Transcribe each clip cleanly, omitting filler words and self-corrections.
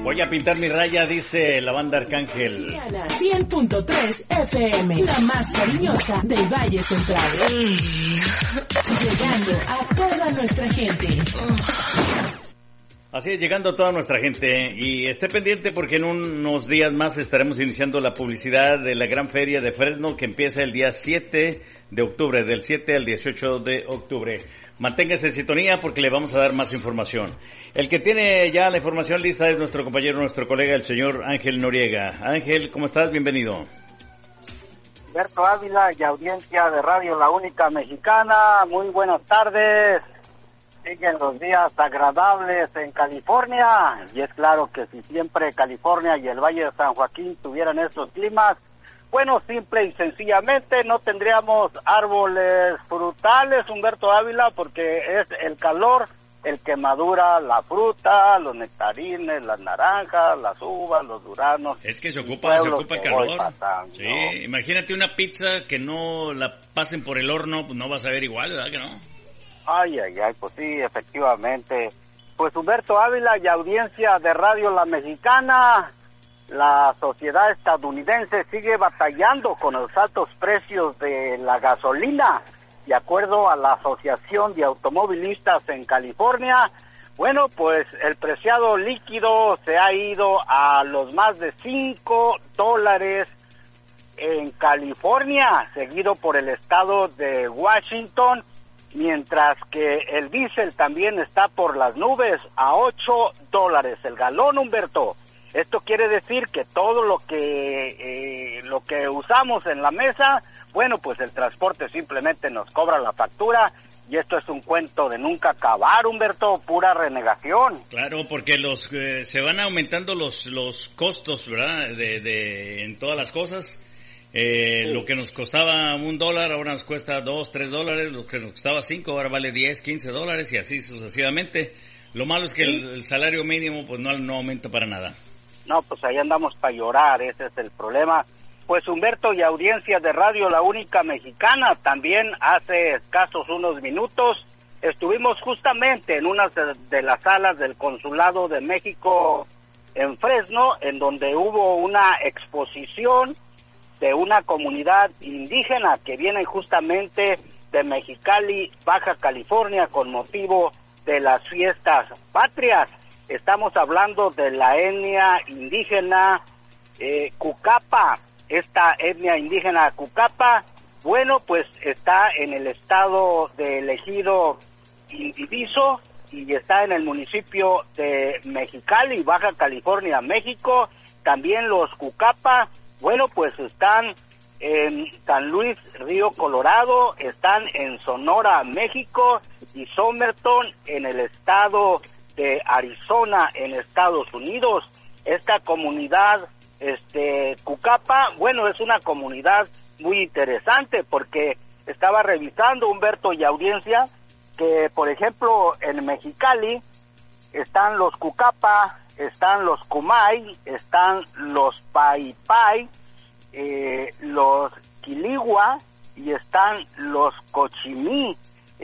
Voy a pintar mi raya, dice la banda Arcángel. 100.3 FM, la más cariñosa del Valle Central. Llegando a toda nuestra gente. Así es, llegando a toda nuestra gente. Y esté pendiente porque en unos días más estaremos iniciando la publicidad de la Gran Feria de Fresno, que empieza el día 7 de octubre, del 7 al 18 de octubre. Manténgase en sintonía porque le vamos a dar más información. El que tiene ya la información lista es nuestro compañero, nuestro colega, el señor Ángel Noriega. Ángel, ¿cómo estás? Bienvenido. Humberto Ávila y audiencia de Radio La Única Mexicana, muy buenas tardes. Siguen los días agradables en California, y es claro que si siempre California y el Valle de San Joaquín tuvieran estos climas, bueno, simple y sencillamente no tendríamos árboles frutales, Humberto Ávila, porque es el calor el que madura la fruta, los nectarines, las naranjas, las uvas, los duranos. Es que se ocupa el calor. Sí, imagínate una pizza que no la pasen por el horno, pues no vas a ver igual, ¿verdad que no? Ay, pues sí, efectivamente. Pues Humberto Ávila y audiencia de Radio La Mexicana, la sociedad estadounidense sigue batallando con los altos precios de la gasolina. De acuerdo a la Asociación de Automovilistas en California, bueno, pues el preciado líquido se ha ido a los más de $5 en California, seguido por el estado de Washington, mientras que el diésel también está por las nubes a $8 el galón, Humberto. Esto quiere decir que todo lo que usamos en la mesa, bueno, pues el transporte simplemente nos cobra la factura, y esto es un cuento de nunca acabar, Humberto, pura renegación. Claro, porque se van aumentando los costos, ¿verdad? En todas las cosas. Sí. Lo que nos costaba $1 ahora nos cuesta $2, $3, lo que nos costaba $5 ahora vale $10, $15 y así sucesivamente. Lo malo es que el salario mínimo pues no aumenta para nada. No, pues ahí andamos para llorar, ese es el problema. Pues Humberto y audiencia de Radio La Única Mexicana, también hace escasos unos minutos estuvimos justamente en una de las salas del Consulado de México en Fresno, en donde hubo una exposición de una comunidad indígena que viene justamente de Mexicali, Baja California, con motivo de las fiestas patrias. Estamos hablando de la etnia indígena Cucapa. Esta etnia indígena Cucapa, bueno, pues está en el estado de Ejido Diviso y está en el municipio de Mexicali, Baja California, México. También los Cucapa, bueno, pues están en San Luis Río Colorado, están en Sonora, México, y Somerton en el estado de Arizona, en Estados Unidos. Esta comunidad Cucapa, bueno, es una comunidad muy interesante porque estaba revisando, Humberto y audiencia, que por ejemplo en Mexicali están los Cucapa, están los Kumai, están los Paipai, los Quiligua y están los Cochimí.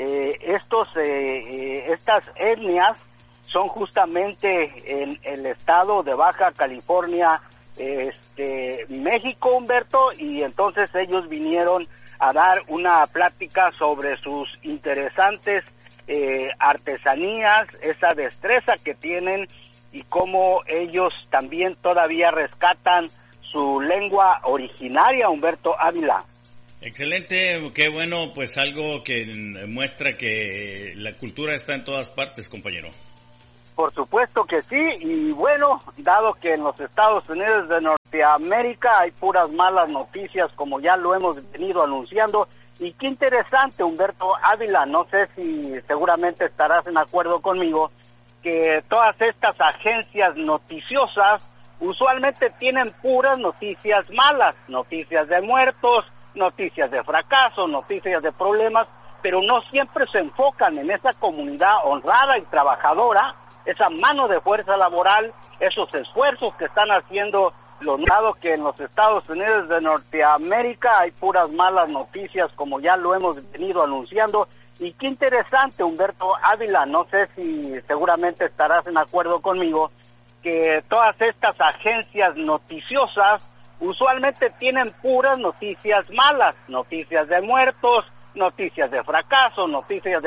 Estas etnias son justamente en el estado de Baja California, México, Humberto, y entonces ellos vinieron a dar una plática sobre sus interesantes artesanías, esa destreza que tienen y cómo ellos también todavía rescatan su lengua originaria, Humberto Ávila. Excelente, qué bueno, pues algo que muestra que la cultura está en todas partes, compañero. Por supuesto que sí, y bueno, dado que en los Estados Unidos de Norteamérica hay puras malas noticias, como ya lo hemos venido anunciando, y qué interesante, Humberto Ávila, no sé si seguramente estarás en acuerdo conmigo, que todas estas agencias noticiosas usualmente tienen puras noticias malas, noticias de muertos, noticias de fracaso, noticias de problemas, pero no siempre se enfocan en esa comunidad honrada y trabajadora, esa mano de fuerza laboral, esos esfuerzos que están haciendo los dado que en los Estados Unidos de Norteamérica hay puras malas noticias, como ya lo hemos venido anunciando. Y qué interesante, Humberto Ávila, no sé si seguramente estarás en acuerdo conmigo, que todas estas agencias noticiosas usualmente tienen puras noticias malas, noticias de muertos, noticias de fracaso, noticias